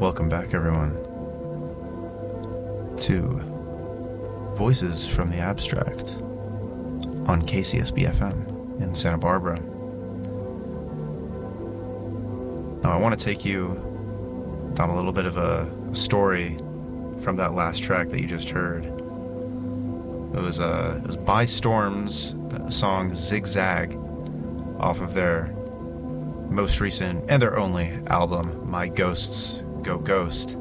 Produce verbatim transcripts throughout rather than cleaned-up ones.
Welcome back, everyone, to Voices from the Abstract on K C S B F M in Santa Barbara. Now, I want to take you down a little bit of a, a story from that last track that you just heard. It was, uh, it was By Storm's uh, song Zigzag off of their most recent and their only album, My Ghosts Go Ghost.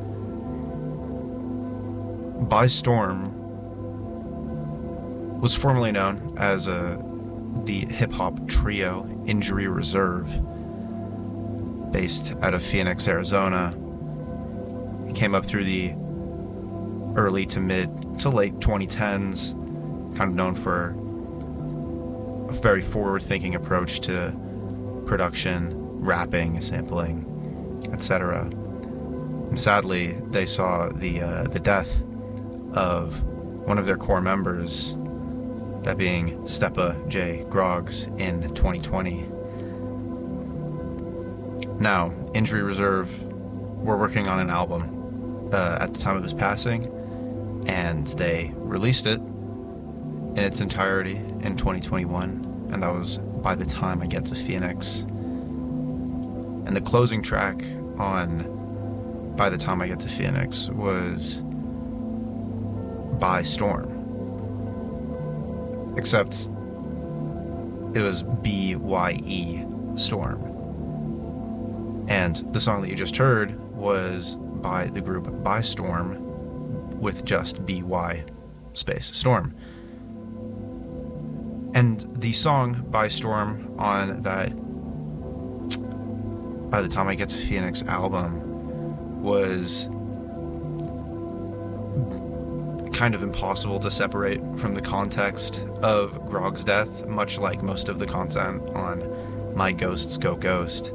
By Storm was formerly known as uh, the hip-hop trio Injury Reserve, based out of Phoenix, Arizona. It came up through the early to mid to late twenty tens, kind of known for a very forward-thinking approach to production, rapping, sampling, et cetera. And sadly, they saw the uh, the death of one of their core members, that being Stepa J. Groggs, in twenty twenty. Now, Injury Reserve were working on an album uh, at the time of his passing, and they released it in its entirety in twenty twenty-one, and that was By the Time I Get to Phoenix. And the closing track on By the Time I Get to Phoenix was By Storm. Except it was B Y E Storm. And the song that you just heard was by the group By Storm with just B Y space Storm. And the song By Storm on that By the Time I Get to Phoenix album was kind of impossible to separate from the context of Grog's death, much like most of the content on My Ghosts Go Ghost.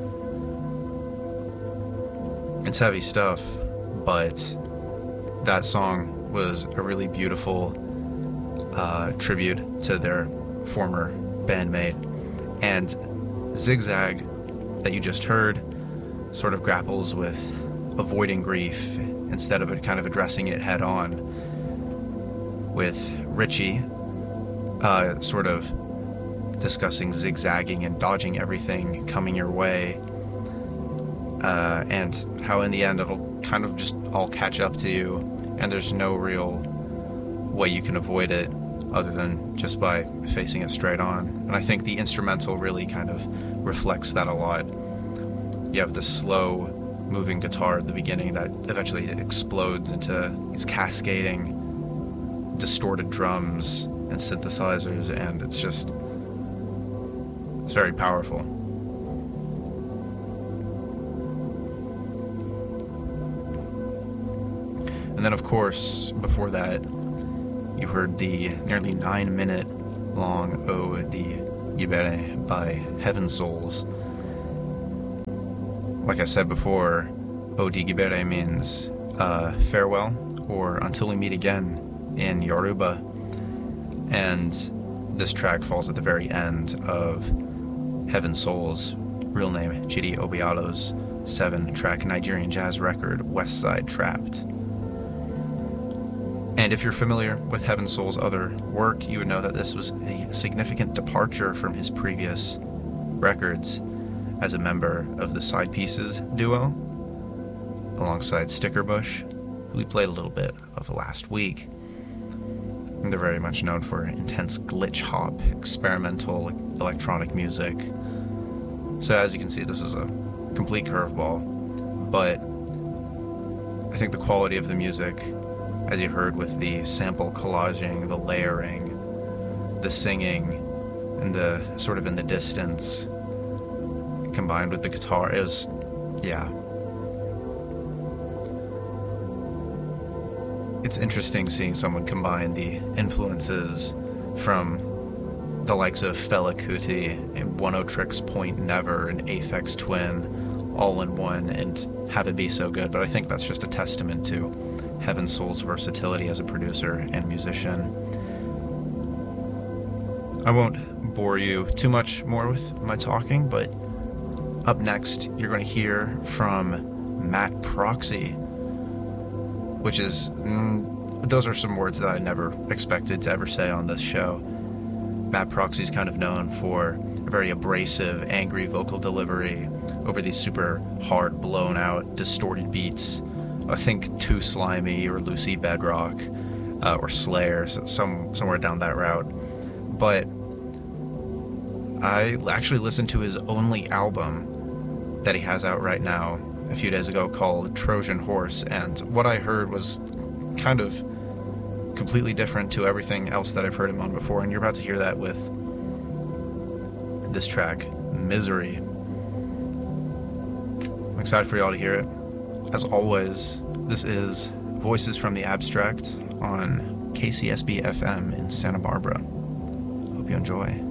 It's heavy stuff, but that song was a really beautiful uh, tribute to their former bandmate. And Zigzag, that you just heard, sort of grapples with avoiding grief instead of it kind of addressing it head on, with Richie uh, sort of discussing zigzagging and dodging everything coming your way, uh, and how in the end it'll kind of just all catch up to you, and there's no real way you can avoid it other than just by facing it straight on. And I think the instrumental really kind of reflects that a lot. You have this slow moving guitar at the beginning that eventually explodes into these cascading distorted drums and synthesizers, and it's just, it's very powerful. And then, of course, before that, you heard the nearly nine minute long Ode Gibere by Heaven Souls. Like I said before, Ode Gibere means uh, farewell, or until we meet again, in Yoruba. And this track falls at the very end of Heaven Souls, real name Chidi Obialo's seven-track Nigerian jazz record, West Side Trapped. And if you're familiar with Heaven Souls' other work, you would know that this was a significant departure from his previous records as a member of the Side Pieces duo, alongside Stickerbush, who we played a little bit of last week. And they're very much known for intense glitch hop, experimental electronic music. So as you can see, this is a complete curveball, but I think the quality of the music, as you heard with the sample collaging, the layering, the singing, and the sort of in the distance, combined with the guitar, it was, yeah. It's interesting seeing someone combine the influences from the likes of Fela Kuti and Oneohtrix Point Never and Aphex Twin all in one and have it be so good, but I think that's just a testament to Heaven Souls' versatility as a producer and musician. I won't bore you too much more with my talking, but up next you're going to hear from Matt Proxy, which is, mm, those are some words that I never expected to ever say on this show. Matt Proxy's kind of known for a very abrasive, angry vocal delivery over these super hard, blown out, distorted beats. I think Too Slimy or Lucy Bedrock uh, or Slayer, so some somewhere down that route. But I actually listened to his only album that he has out right now a few days ago called Trojan Horse, and what I heard was kind of completely different to everything else that I've heard him on before, and you're about to hear that with this track, Misery. I'm excited for y'all to hear it. As always, this is Voices from the Abstract on K C S B F M in Santa Barbara. Hope you enjoy.